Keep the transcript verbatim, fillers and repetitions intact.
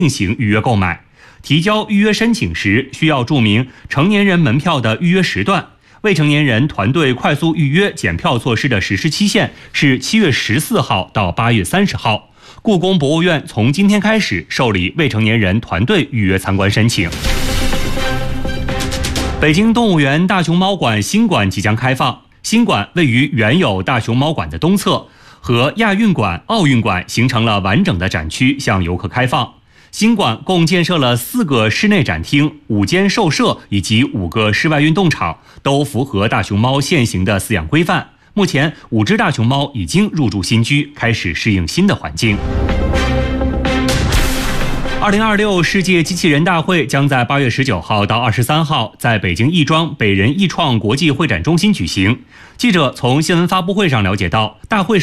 进行预约购买。提交预约申请时，需要注明成年人门票的预约时段。未成年人团队快速预约检票措施的实施期限是七月十四号到八月三十号。故宫博物院从今天开始受理未成年人团队预约参观申请。北京动物园大熊猫馆新馆即将开放，新馆位于原有大熊猫馆的东侧，和亚运馆、奥运馆形成了完整的展区，向游客开放。新馆共建设了四个室内展厅、五间兽舍以及五个室外运动场，都符合大熊猫现行的饲养规范。目前，五只大熊猫已经入住新居，开始适应新的环境。二零二六世界机器人大会将在八月十九号到二十三号在北京亦庄北人艺创国际会展中心举行。记者从新闻发布会上了解到，大会